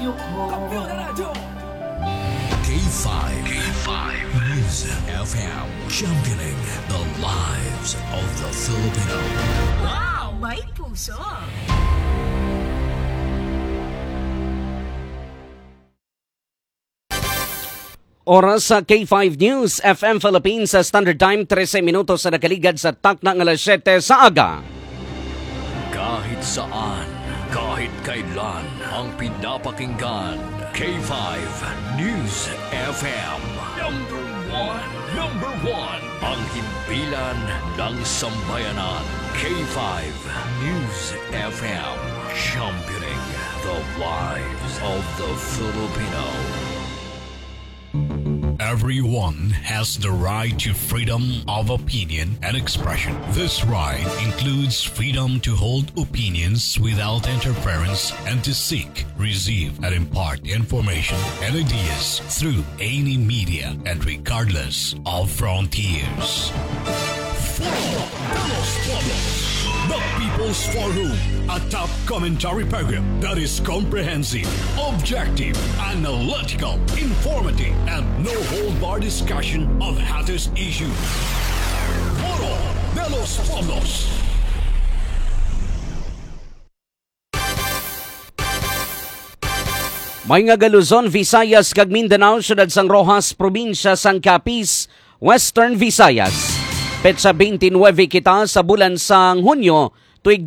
radyo ko. K5 News FM, championing the lives of the Filipino. Wow! May puso! Oras sa K5 News FM Philippines sa Standard Time, 13 minutos sa nakaligad sa takna ng alas 7 sa aga. Kahit saan, kahit kailan, ang pinapakinggan, K5 News FM. Number one, ang himpilan ng sambayanan. K5 News FM, championing the lives of the Filipino. Everyone has the right to freedom of opinion and expression. This right includes freedom to hold opinions without interference and to seek, receive, and impart information and ideas through any media and regardless of frontiers. The People's Forum, a top commentary program that is comprehensive, objective, analytical, informative, and no-hold-bar discussion of hottest issues. Foro de los Pueblos. May nga Luzon, Visayas, kag Mindanao, syudad sang Rojas, probinsya sang Capiz, Western Visayas. Petsa 29 kita sa bulan sang Hunyo, tuig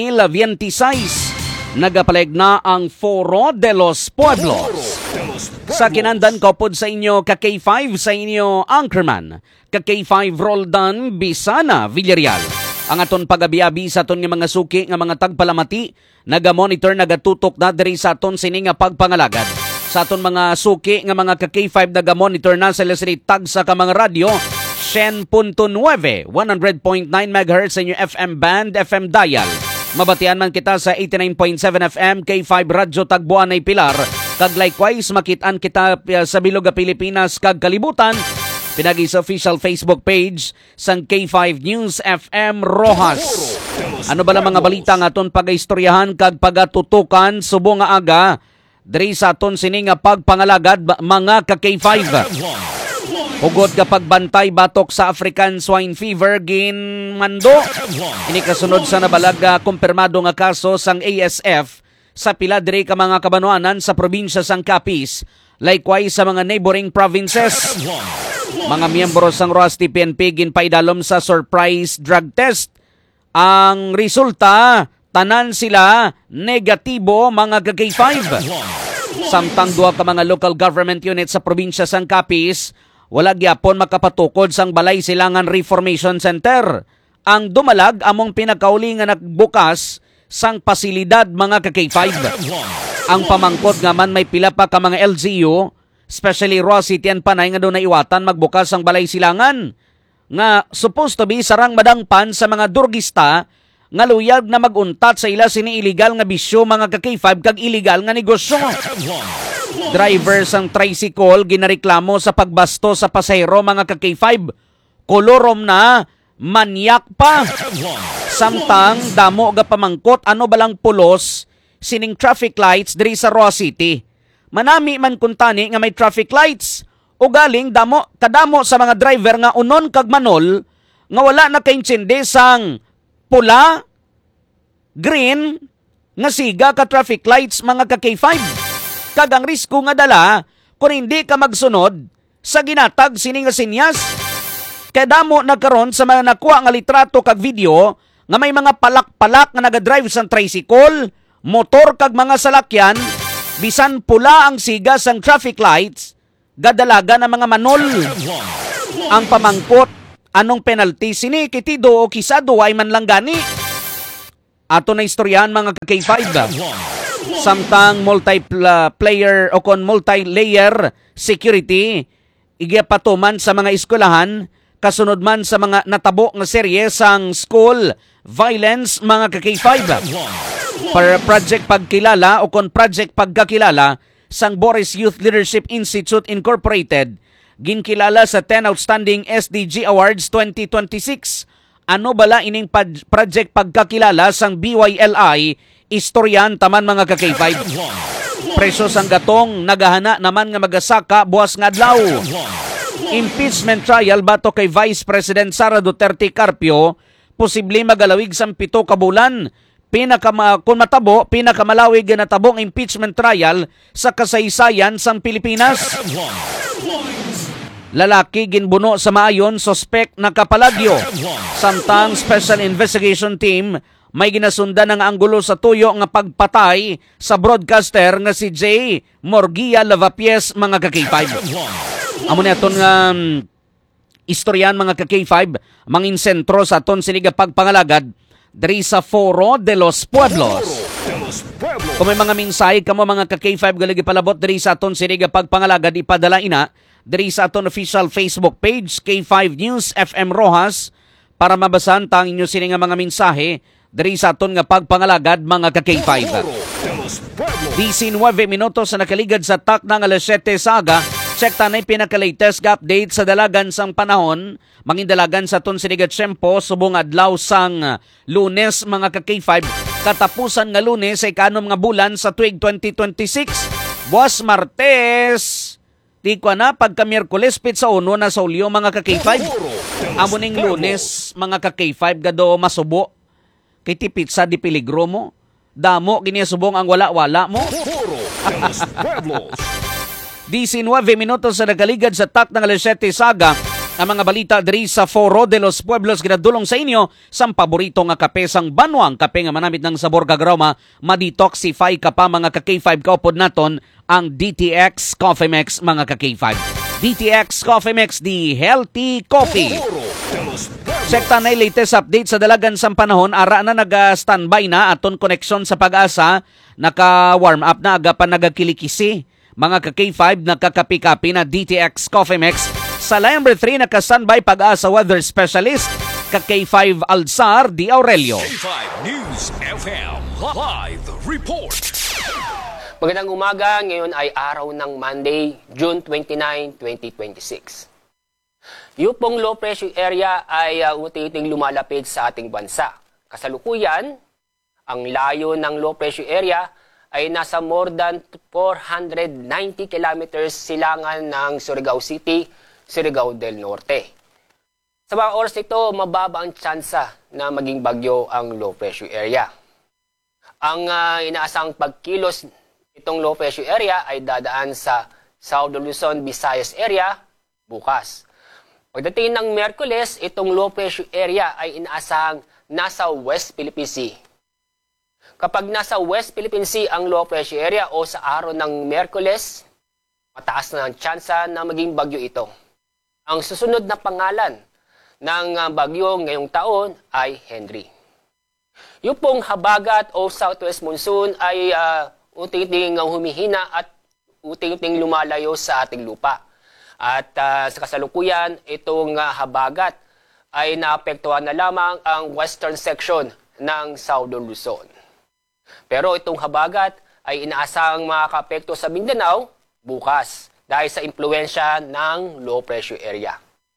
2026. Nagapaleg na ang Foro de los Pueblos. Sa kinandan ko pod sa inyo ka K5 sa inyo Anchorman, ka K5 Roldan Bisana Villarreal. Ang aton pagabiabi sa aton nga mga suki nga mga tagpalamati, naga-monitor nagatutok na diri sa aton sini nga pagpangalagad. Sa aton mga suki nga mga ka K5 naga-monitor na sa lesri tag sa ka mga radyo 100.9, 100.9 MHz sa inyo FM band, FM dial. Mabatian man kita sa 89.7 FM, K5 Radyo Tagbuan ay Pilar. Kag likewise, makitaan kita sa Biloga, Pilipinas, kag kalibutan. Pinagi sa official Facebook page sang K5 News FM Rojas. Ano ba lang mga balita nga aton pag-istoryahan kag pagatutukan subo nga aga diri sa aton sini nga pagpangalagad mga ka K5. Hugot kapag bantay batok sa African Swine Fever ginmando. Ini kasunod sa nabalag kumpirmado nga kaso sang ASF sa pila diri ka mga kabanuanan sa probinsya sang Capiz, likewise sa mga neighboring provinces. Mga miyembro sang ROAS TPNP ginpaidalom sa surprise drug test. Ang resulta, tanan sila negatibo mga K5. Samtang duha ka mga local government unit sa probinsya sang Capiz wala gyapon makapatukod sang Balay Silangan Reformation Center. Ang dumalag among pinakauli nga nagbukas sang pasilidad mga ka-K5. Ang pamangkot nga man may pila pa ka mga LGU, especially Roa City and Panay nga doon na iwatan magbukas sang Balay Silangan. Nga supposed to be sarang madangpan sa mga durgista nga luyag na maguntat sa ila sini illegal nga bisyo mga ka-K5 kag illegal nga negosyo. Driver sang tricycle ginareklamo sa pagbasto sa pasahero mga ka-K5. Kolorom na, manyak pa. Samtang damo ga pamangkot ano balang pulos sining traffic lights diri sa Roa City. Manami man kuntani nga may traffic lights o galing kadamo sa mga driver nga unon kag manol nga wala na kaintsindi sang pula, green, nga siga ka traffic lights mga ka-K5. Kagang risko nga dala kung hindi ka magsunod sa ginatag sini nga sinyas. Kaya damo nagkaroon sa mga nakuha nga litrato kag video nga may mga palak-palak nga nagadrive sa tricycle, motor kag mga salakyan, bisan pula ang siga sang traffic lights, gadalaga ng mga manol. Ang pamangkot, anong penalty sini kitido o kisado ay man lang gani? Ato na istoryahan mga K5. Samtang multi-player o kon multi-layer security igapatuman sa mga eskwelahan kasunod man sa mga natabo nga serye sang school violence mga ka-K5. Para project pagkilala o kon project pagkakilala sang Boris Youth Leadership Institute Incorporated ginkilala sa 10 Outstanding SDG Awards 2026. Ano bala ining project pagkakilala sang BYLI istoryan taman mga ka-K5. Preso sang gatong nagahana naman nga magasaka buwas nga adlaw. Impeachment trial bato kay Vice President Sara Duterte Carpio posible magalawig sang 7 ka bulan. Kung matabo, pinakamalawig na tabong impeachment trial sa kasaysayan sang Pilipinas. Lalaki ginbuno sa maayon, sospek na kapalagyo. Samtang Special Investigation Team may ginasundan ng anggulo sa tuyo nga pagpatay sa broadcaster nga si J. Morgia Lavapiés mga ka-K5. Amo na aton nga istoryan mga ka-K5, mangin sentro sa aton siniga pagpangalagad diri sa Foro de los Pueblos. Kung may mga mensahe kamo mga ka-K5 galigi palabot diri sa aton siniga pagpangalagad ipadala ina diri sa aton official Facebook page K5 News FM Rojas para mabasahan tang inyo sini nga mga mensahe diri sa aton nga pagpangalagad mga ka-K5. 19 minutos na nakaligad sa tak ng alas 7 saga. Check tanay pinaka-latest update sa dalagan sang panahon. Mangindalagan sa aton sinigat tiyempo subong adlaw sang Lunes mga ka-K5. Katapusan nga Lunes sa ikanom nga bulan sa tuig 2026. Buwas Martes. Di ko na pagka Miyerkules pitsa uno na sa Ulyo mga ka-K5. Amuning Lunes mga ka-K5 gado masubo. Kay ti pizza di peligro mo. Damo kini subong ang wala-wala mo. 19 minutos sa nagaligad sa tak ng alas 7 saga. Ang mga balita diri sa Foro de los Pueblos ginadulong sa inyo sa paborito nga kape sang Banwang. Kape nga manamit ng sabor kagroma, ma-detoxify ka pa mga ka-K5 kaupod naton ang DTX Coffee Mix mga ka-K5. DTX Coffee Mix, the healthy coffee. Check ta na latest update sa dalagan sang panahon. Ara na nag-standby na aton koneksyon sa Pag-asa. Naka-warm up na agapan nagakilikisi. Mga ka-K5 nakakapi-kapi na DTX Coffee Mix. Sa line number 3 naka-standby Pag-asa weather specialist ka-K5 Alzar Di Aurelio. K5 News FM Live Report. Magandang umaga, ngayon ay araw ng Monday, June 29, 2026. Yung pong low pressure area ay unti-unting lumalapit sa ating bansa. Kasalukuyan, ang layo ng low pressure area ay nasa more than 490 kilometers silangan ng Surigao City, Surigao del Norte. Sa mga oras ito, mababa ang tsansa na maging bagyo ang low pressure area. Ang inaasang pagkilos itong low pressure area ay dadaan sa South Luzon, Visayas area bukas. Pagdating ng Miyerkules, itong low pressure area ay inaasahang nasa West Philippine Sea. Kapag nasa West Philippine Sea ang low pressure area o sa araw ng Miyerkules, mataas na ang tsansa na maging bagyo ito. Ang susunod na pangalan ng bagyo ngayong taon ay Henry. Yung pong habagat o southwest monsoon ay unti-unting humihina at unti-unting lumalayo sa ating lupa. At sa kasalukuyan, itong habagat ay naapektuhan na lamang ang western section ng Southern Luzon. Pero itong habagat ay inaasahang makakaapekto sa Mindanao bukas dahil sa impluensya ng low pressure area.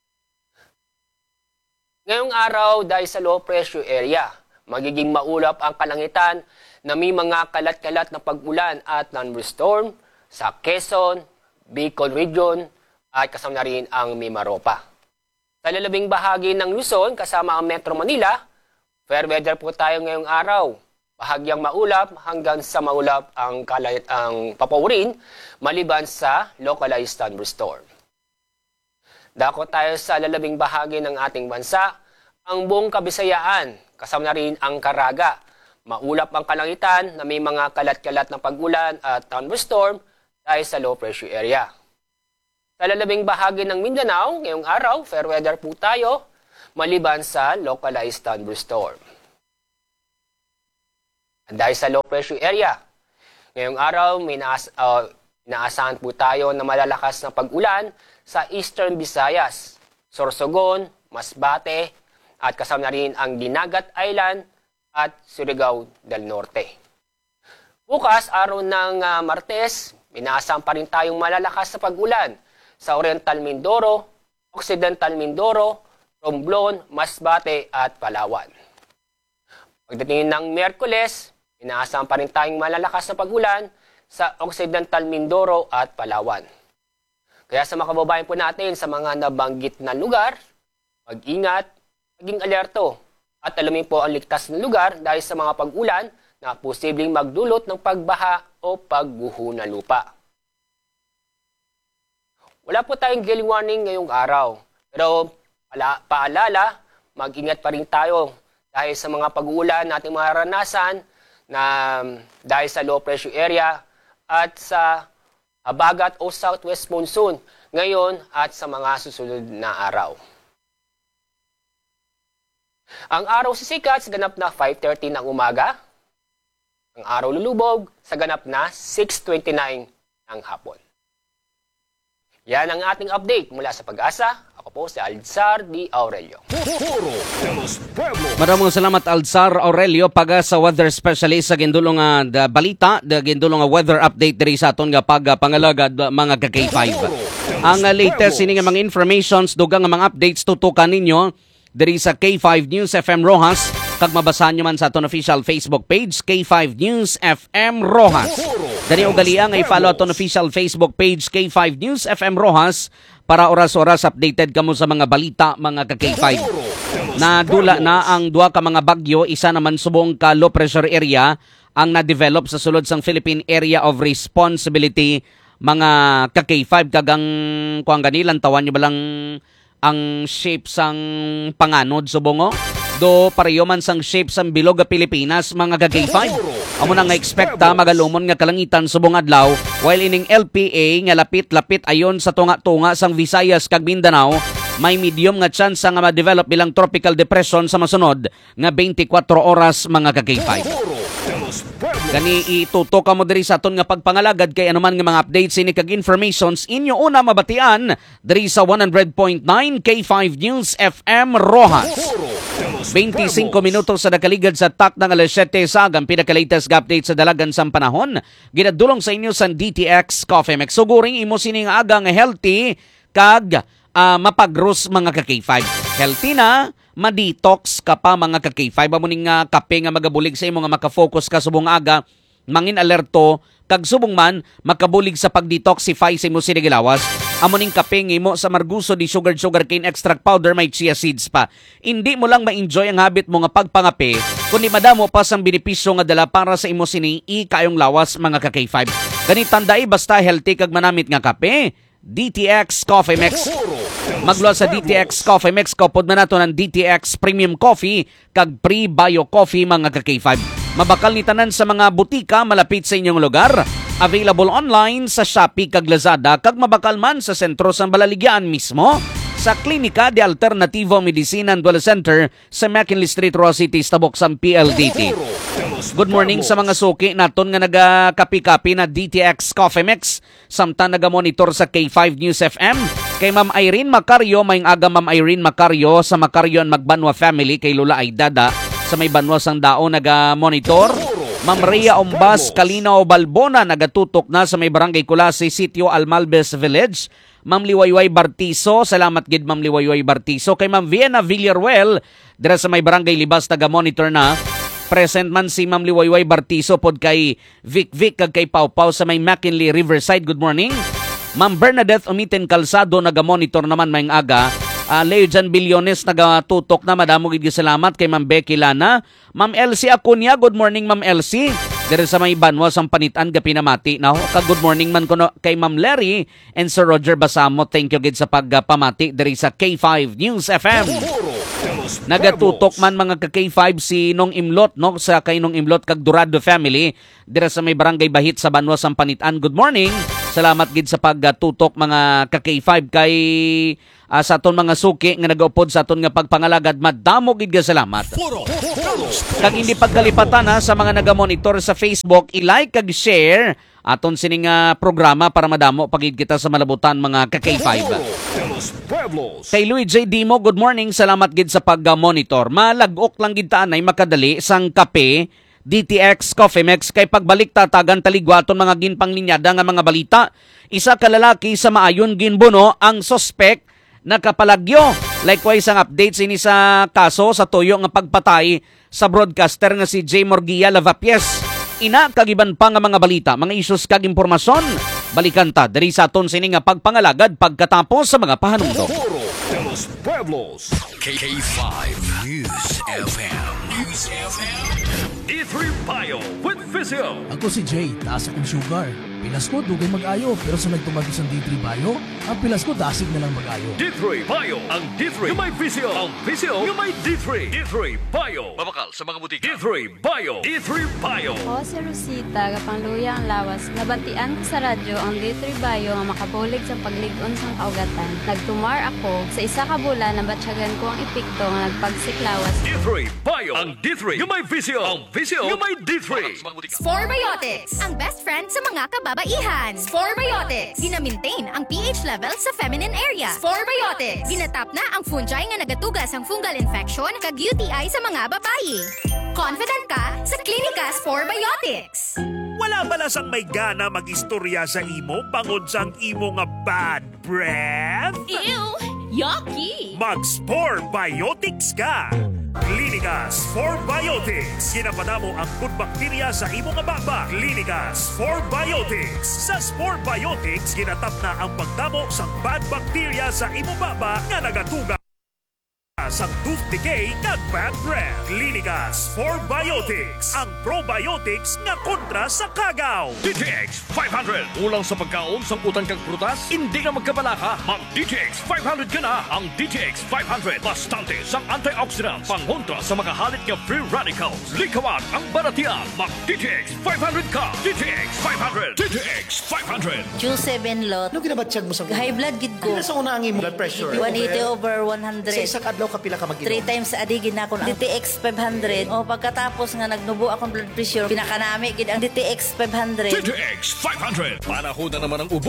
Ngayong araw, dahil sa low pressure area, magiging maulap ang kalangitan na may mga kalat-kalat na pag-ulan at thunderstorm sa Quezon, Bicol Region at kasama na rin ang Mimaropa. Sa lalabing bahagi ng Luzon kasama ang Metro Manila, fair weather po tayo ngayong araw. Bahagyang maulap hanggang sa maulap ang papawirin maliban sa localized thunderstorm. Dako tayo sa lalabing bahagi ng ating bansa, ang buong Kabisayaan, kasama na rin ang Caraga. Maulap ang kalangitan na may mga kalat-kalat na pag-ulan at thunderstorm dahil sa low pressure area. Sa lalabing bahagi ng Mindanao, ngayong araw, fair weather po tayo, maliban sa localized thunderstorm. At dahil sa low pressure area, ngayong araw, inaasahan po tayo na malalakas na pag-ulan sa Eastern Visayas, Sorsogon, Masbate, at kasama na rin ang Dinagat Island at Surigao del Norte. Bukas, araw ng Martes, inaasahan pa rin tayong malalakas na pag-ulan sa Oriental Mindoro, Occidental Mindoro, Romblon, Masbate at Palawan. Pagdating ng Miyerkules, inaasahan pa rin tayong malalakas na pag-ulan sa Occidental Mindoro at Palawan. Kaya sa mga kababayan po natin sa mga nabanggit na lugar, mag-ingat, maging alerto at alamin po ang ligtas na lugar dahil sa mga pag-ulan na posibleng magdulot ng pagbaha o pagguho ng lupa. Wala po tayong gale warning ngayong araw, pero paalala, mag-ingat pa rin tayo dahil sa mga pag-uulan nating maranasan na dahil sa low pressure area at sa habagat o southwest monsoon ngayon at sa mga susunod na araw. Ang araw sisikat sa ganap na 5:30 ng umaga. Ang araw lulubog sa ganap na 6:29 ng hapon. Yan ang ating update mula sa Pag-asa. Ako po si Alzar D. Aurelio. Maraming salamat Alzar Aurelio Pag-asa weather specialist sa gindulong nga balita, gindulong nga weather update diri sa aton nga pagpangalagad mga ka-K5. Ang latest ini nga mga informations dugang nga mga updates tutukan ninyo diri sa K5 News FM Rojas. Kag mabasahan nyo man sa aton official Facebook page, K5 News FM Rojas. Dani ugalia nga i-follow aton official Facebook page, K5 News FM Rojas, para oras-oras updated kamo sa mga balita, mga ka-K5. Nadula na ang duha ka mga bagyo, isa naman subong ka low pressure area ang na-develop sa sulod sang Philippine Area of Responsibility, mga ka-K5. Kagang kuang ganilang tawan nyo balang ang shape sang panganod subongo? Do pareho man sang shape sang bilog nga Pilipinas, mga ka-K5. Amo na nga ekspekta magalumon nga kalangitan subong adlaw, while ining LPA nga lapit-lapit ayon sa tunga-tunga sang Visayas kag Mindanao, may medium nga chance nga ma-develop bilang tropical depression sa masunod nga 24 oras, mga ka-K5. Gani itutok ka mo diri sa aton nga pagpangalagad kay anuman nga mga updates ini kag informations inyo una mabatian diri sa 100.9 K5 News FM Rojas. 25 minutos sa nakaligad sa tak ng alas 7 sa agang pinaka-latest update sa dalagan sang panahon. Ginadulong sa inyo sa DTX Coffee Mix. Suguring imo sining agang healthy kag mapagros, mga ka-K5. Healthy na, ma-detox ka pa, mga ka-K5. Amuning nga kape nga magabulig sa imo nga makafocus ka subong aga, mangin alerto, kag subong man makabulig sa pag-detoxify sa imo sinigilawas. Amuning kape ngimo sa marguso di sugar cane extract powder, may chia seeds pa. Hindi mo lang ma-enjoy ang habit mo nga pagpangape, kundi madamo pa sang benepisyo nga dala para sa imo sini kayong lawas, mga ka-K5. Ganit tandai basta healthy kag manamit nga kape, DTX Coffee Mix. Maglo sa DTX Coffee Mix, kapod na nato ng DTX Premium Coffee kag Pre-Bio Coffee, mga ka-K5. Mabakal ni tanan sa mga butika malapit sa inyong lugar. Available online sa Shopee kag Lazada, kag mabakal man sa sentro sa Balaligyan mismo sa Klinika de Alternativo Medicina and Wellness Center sa McKinley Street, Roa City, Tabok, San PLDT. Good morning sa mga suki naton nga nagakapi-kapi na DTX Coffee Mix, samtang nagamonitor sa K5 News FM. Kay Ma'am Irene Macario, mayong aga Ma'am Irene Macario sa Macario and Magbanwa family, kay Lola Aidada sa may Banwa sang Dao nagamonitor. Ma'am Rhea Ombas Kalinaw Balbona nagatutok na sa may Barangay Kulasi, Sitio Almalbes Village. Ma'am Liwayway Bartiso, salamat gid Ma'am Liwayway Bartiso. Kay Ma'am Vienna Villaruel dira sa may Barangay Libas nagamonitor na. Present man si Ma'am Liwayway Bartiso pod kay Vic kag kay Pau Pau sa may McKinley Riverside. Good morning. Ma'am Bernadette Umiten Calzado nagamonitor naman mayong aga. Leo Jan Billones nagatutok na, madamo gid salamat kay Ma'am Becky Lana. Ma'am Elsie Acuña, good morning Ma'am Elsie. Dire sa may Banwa sang Panitan ga pinamati na kag good morning man kuno kay Ma'am Larry and Sir Roger Basamo. Thank you gid sa pagpamati dire sa K5 News FM. Nagatutok man, mga ka-K5, si Nong Imlot, no, sa kay Nong Imlot kag Durado family dire sa may Barangay Bahit sa Banwa sang Panitan. Good morning. Salamat gid sa pagtutok, mga ka-K5, kay sa aton mga suki nga nagaupod sa aton nga pagpangalagad. Madamo gid nga salamat. Kag hindi pagkalipatan sa mga nagamonitor sa Facebook, i-like kag share aton sining programa para madamo pagid kita sa malabutan, mga ka-K5. Kay Louis J. Dimo, good morning. Salamat gid sa pag-monitor. Malagok lang gid taanay makadali sang kape DTX Coffee Mix, kay pagbalik tatagan taligwaton mga ginpanglinyada nga mga balita. Isa ka lalaki sa maayon ginbuno ang suspect nakapalagyo. Likewise ang updates ini sa kaso sa tuyo nga pagpatay sa broadcaster nga si J. Morgia Lavapies. Ina kagiban pa nga mga balita, mga isus kag impormasyon. Balikan ta diri sa aton sini nga pagpangalagad pagkatapos sa mga pahanumdom. Foro de los Pueblos. K5 News FM. News FM. D3 Bio with Vizio. Ako si Jay, taas akong sugar. Pilas ko, dugay mag-ayo. Pero sa nagtumagi sa D3 Bio, ang pilas ko, dasig na lang mag-ayo. D3 Bio. Ang D3 yung may Vizio. Ang Vizio yung may D3. D3 Bio. Mabakal sa mga butika. D3 Bio. D3 Bio. Ako si Rosita, kapangluya ang lawas. Nabantian ko sa radyo ang D3 Bio nga makabulig sa pagligon sa kaugatan. Nagtumar ako sa isa ka bulan na batsyagan ko ang epekto nga nagpagsiklawas. D3 Bio. Ang D3 yung may Vizio. Ang Vizio yung may D3. Sporebiotics, ang best friend sa mga kababaihan. Sporebiotics, gina-maintain ang pH level sa feminine area. Sporebiotics, ginatap na ang fungi nga nagatugas ang fungal infection kag UTI sa mga babayi. Confident ka sa Klinika Sporebiotics. Wala bala sang may gana mag-istorya sa imo bangod sang imo nga bad breath? Ew! Yucky! Mag-Sporebiotics ka! Klinika Sporebiotics. Ginapanamo ang good bakterya sa imo nga baba. Klinika Sporebiotics. Sa Sporebiotics, ginatap na ang pagdamo sa bad bakterya sa imo baba nga nagatuga sa tooth decay kag bad breath. Klinika Sporebiotics. Ang probiotics nga kontra sa kagaw. DTX 500. Ulang sa pagkaon sang utan kang prutas, hindi na magkabalaka. Mag DTX 500 ka na. Ang DTX 500 bastante sang antioxidants, pangontra sa mga halit nga free radicals. Likawan ang baratian. Mag DTX 500 ka. DTX 500. DTX 500. Q7 lot. Ano ginabatsyag mo sa High blood gid ko. Ano sa una ang imong blood pressure? 180 over 100. Sa isa kadlaw kapila ka mag-inom? 3 times a day gid na ako ang DTX 500. O pagkatapos nga nagnubo akong blood pressure, pinakanami gid ang DTX 500. DTX 500. Panahon na naman ang ubo,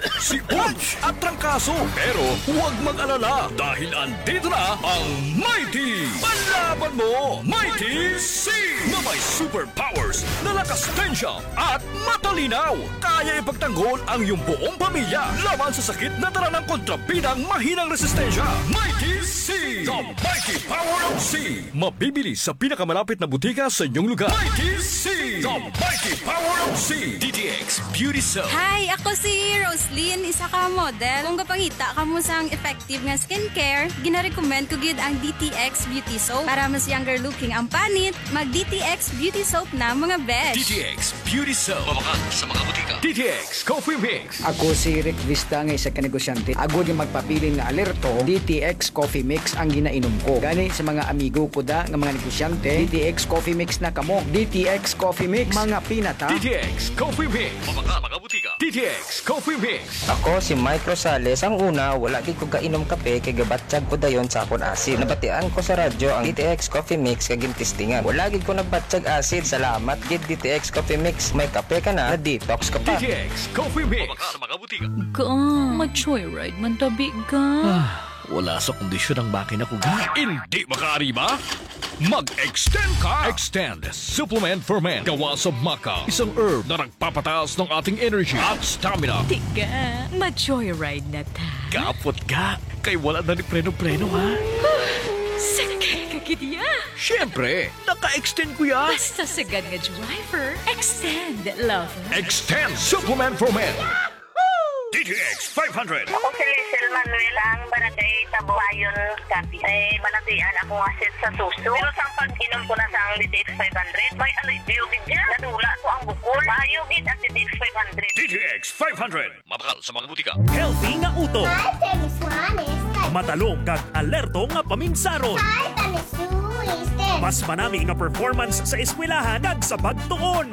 sipon at trangkaso. Pero huwag mag-alala dahil andito na ang Mighty. Panlaban mo, Mighty C. Na may superpowers na lakas tensya at matalinaw. Kaya ipagtanggol ang iyong buong pamilya laban sa sakit na dala ng kontrabidang mahinang resistensya. Mighty C. The Mighty Power of C. Mabibili sa pinakamalapit na butika sa inyong lugar. Mighty C. The Mighty Power of C. DTX Beauty Soap. Hi, ako si Roslyn, isa ka model. Kung kapangita ka mo sang effective nga skincare, gina-recommend ko gid ang DTX Beauty Soap. Para mas younger looking ang panit, mag DTX Beauty Soap na mga besh. DTX Beauty Soap. Mabakal sa mga butika. DTX Coffee Mix. Ako si Rick Vista nga isa ka negosyante. Agod yung magpapilin nga alerto, DTX Coffee Mix ang ginainom ko. Gani sa mga amigo ko da nga mga negosyante, DTX Coffee Mix na kamo. DTX Coffee Mix, mga pinata. DTX Coffee Mix. Mabakal mga butika. DTX Coffee Mix. Ako si Mike Rosales. Ang una, wala gid ko kainom kape kay gabatsyag ko dayon sa akon asid. Nabatian ko sa radyo ang DTX Coffee Mix kag gintistingan. Wala gid ko nagbatsyag asid. Salamat gid DTX Coffee Mix. May kape ka na detox ka pa. DTX Coffee Mix. Mabakal sa mga butika. Mag-joyride man tabi ka. Wala sa kondisyon ang makina ko ga. Hindi makaariba? Mag-extend ka! Extend Supplement for Men. Gawa sa maca. Isang herb na nagpapataas ng ating energy at stamina. Tiga, mag-joyride na ta. Kapot ka. Kay wala na ni preno-preno ha. Sakay ka kitiya. Siyempre, naka-extend ko ya. Basta sagad nga driver, extend, love. Extend Supplement for Men. DTX 500. Ako si Lizel Manuel, ang barangay Tabuayon, Capi. Ay manatian akong asit sa suso. Pero sa pag-inom ko na sa ang DTX 500, may alibiyogid niya. Nadula ko ang bukol. Mayogid ang DTX 500. DTX 500. Mabakal sa mga butika. Healthy nga uto. Matalong kag alerto nga paminsaron. Mas manami nga performance sa eskwelahan kag sa pagtuon.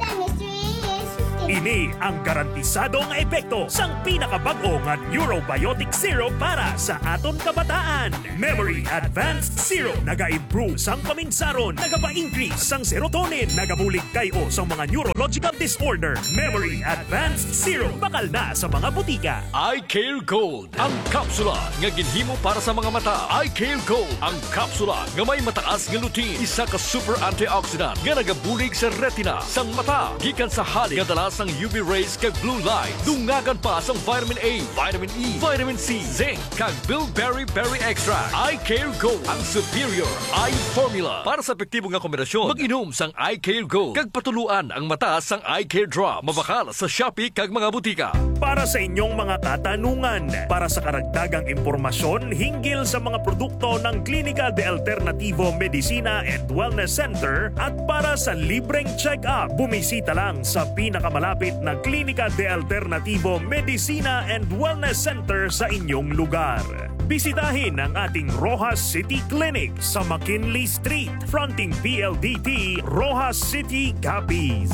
Ini ang garantisado nga epekto sang pinakabag-o nga Neurobiotic Zero para sa aton kabataan. Memory Advanced Zero naga-improve sang paminsaron, nagapa-increase sang serotonin, nagabulig kayo sang mga neurological disorder. Memory Advanced Zero bakal na sa mga butika. Eye Care Gold, ang kapsula nga ginhimo para sa mga mata. Eye Care Gold, ang kapsula nga may mataas nga lutein, isa ka super antioxidant nga nagabulig sa retina sang mata, gikan sa halik nga dalas lawas ng UV rays kag blue light. Dungagan pa sang vitamin A, vitamin E, vitamin C, zinc kag bilberry berry extract. Eye Care Gold ang superior eye formula. Para sa epektibo nga kombinasyon, mag-inom sang Eye Care Gold kag patuluan ang mata sang Eye Care Drop. Mabakal sa Shopee kag mga butika. Para sa inyong mga katanungan, para sa karagdagang impormasyon hinggil sa mga produkto ng Clínica de Alternativo Medicina and Wellness Center at para sa libreng check-up, bumisita lang sa pinakamalapit na Clínica de Alternativo Medicina and Wellness Center sa inyong lugar. Bisitahin ang ating Rojas City Clinic sa McKinley Street, fronting PLDT, Rojas City, Capiz.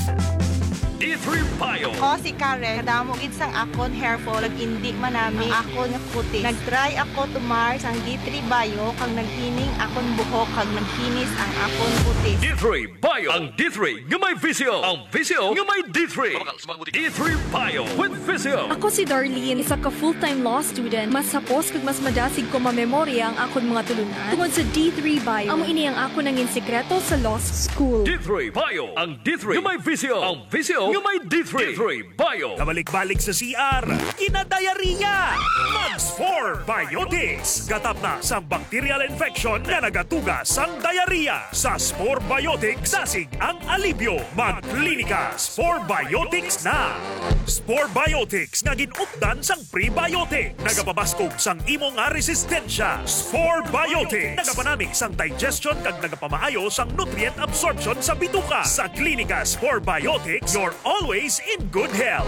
D3 Bio. Ako si Karen, kadamo gid sang akon hair fall, hindi manami akon nga kutis. Nagtry ako tumar sang D3 Bio kang naghining akon buhok kag naghinis ang akon kutis. D3 Bio. Ang D3 nga may visio. Ang visio nga may D3. D3 Bio with visio. Ako si Darlene, isa ka full-time law student. Mas hapos kag mas madasig ko mamemorya ang akon mga tulunan tungod sa D3 Bio. Amo ini ang ako nangin sekreto sa law school. D3 Bio. Ang D3 nga may visio. Ang visio nga may D3. D3 Bio. Kabalik-balik sa CR, kinadayariya! Mags 4 Biotics. Gatap na sa bacterial infection na nagatugas sang diarrhea. Sa Spore Biotics, sasig ang alibyo. Mag-Klinika Spore Biotics na. Spore Biotics nga ginupdan sang prebiotic. Nagapabaskog sang imo nga resistensya. Spore Biotics. Nagapanamig sang digestion kag nagapamaayo sang nutrient absorption sa bituka. Sa Klinika Spore Biotics, you're always in good health.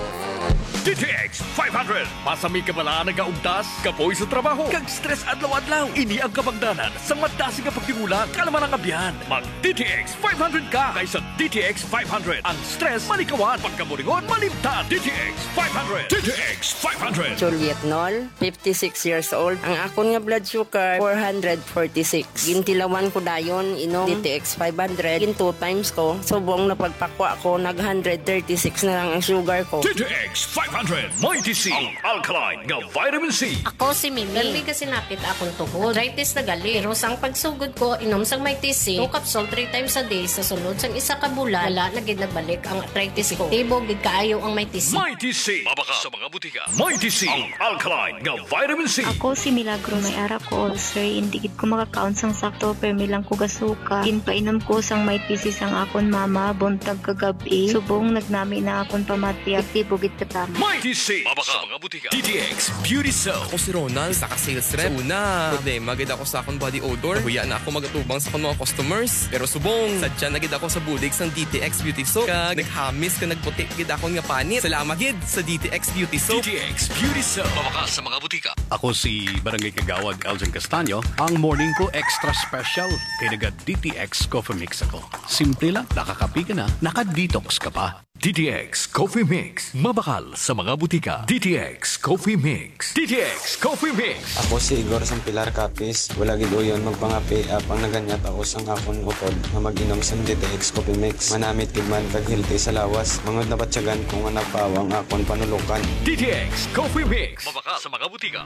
DTX 500. Pasami ka pala nagaugtas, kapoy sa trabaho, kag stress adlaw-adlaw. Ini ang kabangdanan sa madasig nga pagtimula, kalaman ang abyan. Mag DTX 500 ka kaysa DTX 500. Ang stress malikawan, pagkamuringon malimtan. DTX 500. DTX 500. Juliet Nol, 56 years old. Ang akon nga blood sugar 446. Gintilawan ko dayon inom DTX 500. Gin 2 times ko. Subong na pagpakwa ko nag 136 na lang ang sugar ko. DTX 500. Mighty C. Ang alkaline nga vitamin C. Ako si Mimi. Dali kasi napit akong tuhod. Arthritis na gali. Pero sang pagsugod ko, inom sang Mighty C. 2 capsule 3 times a day. Sa sunod sang isa ka bulan, wala na gid nagbalik ang arthritis ko. Tibo gid kaayo ang Mighty C. Mighty C. Mabaka sa mga butika. Mighty C. Ang alkaline nga vitamin C. Ako si Milagro. May ara ko ulcer. Hindi gid ko makakaon sang sakto. Pero milang ko gasuka. Ginpainom ko sang Mighty C sang akon mama. Buntag kagabi. Subong nagnami na akon pamati. Tibo gid katama. Mighty C. Mabaka sa mga butika. DTX Beauty Soap. Ako si Ronald, isa ka sales rep. Sa una, problema gid ako sa akong body odor. Huya na ako magatubang sa akong mga customers. Pero subong, sadya na gid ako sa budig sang DTX Beauty Soap. Kag naghamis ka nagputi gid akong nga panit. Salamat gid sa DTX Beauty Soap. DTX Beauty Soap. Mabaka sa mga butika. Ako si Barangay Kagawad Elgin Castaño. Ang morning ko extra special. Kaya naga DTX Coffee Mix ako. Simple lang, nakakapi ka na, naka-detox ka pa. DTX Coffee Mix. Mabakal sa mga butika. DTX Coffee Mix. DTX Coffee Mix. Ako si Igor sang Pilar Capiz. Wala gid uyon magpangapi apang naganyat ako sang akon utod na mag-inom sang DTX Coffee Mix. Manamit gid man kag healthy sa lawas. Mangod na batyagan kung nga napawang akon panulukan. DTX Coffee Mix. Mabakal sa mga butika.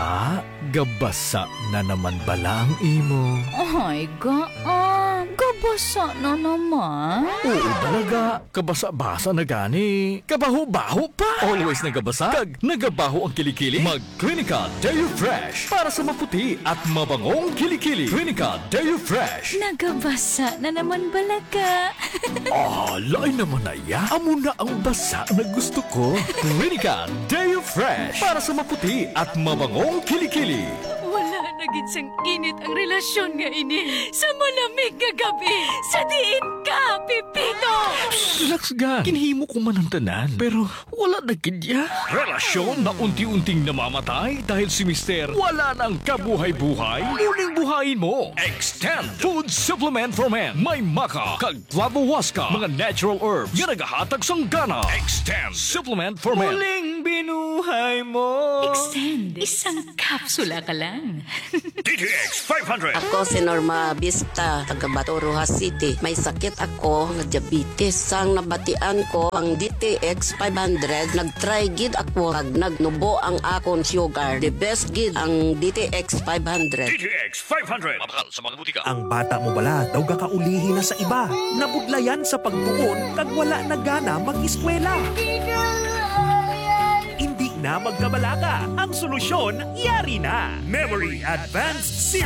Gabasa na naman bala ang imo. Ay, gabasa na naman. Oo talaga, kabasa-basa na gani. Kabaho-baho pa. Always nagabasa, kag nagabaho ang kilikili. Mag-Klinika Deo Fresh para sa maputi at mabangong kilikili. Klinika Deo Fresh. Nagabasa na naman balaga. Lain naman na ya. Amo na ang basa na gusto ko. Klinika Deo Fresh para sa maputi at mabangong kilikili. Wala na gid sang init ang relasyon nga ini. Sa malamig nga gabi, sa diin ka, Pipito! Relax ga. Kinhimo ko man ang tanan. Pero wala na gid ya. Relasyon na unti-unting namamatay dahil si Mister wala nang kabuhay-buhay. Muling buhayin mo. Extend Food Supplement for Men. May maka, kag flavowaska, mga natural herbs nga nagahatag sang gana. Extend Supplement for Men. Muling binuhay mo. Extend. Isang kapsula ka lang. DTX 500. Ako si Norma Vista, taga Bato, Rojas City. May sakit ako nga diabetes. Sang nabatian ko ang DTX 500, nagtry gid ako kag nagnubo ang akon sugar. The best gid ang DTX 500. DTX 500. Mabakal sa mga butika. Ang bata mo bala daw gakaulihi na sa iba. Nabudlayan sa pagtuon kag wala na gana mag-eskwela. Hindi na magkabalaka. Ang solusyon, yari na. Memory Advanced Series.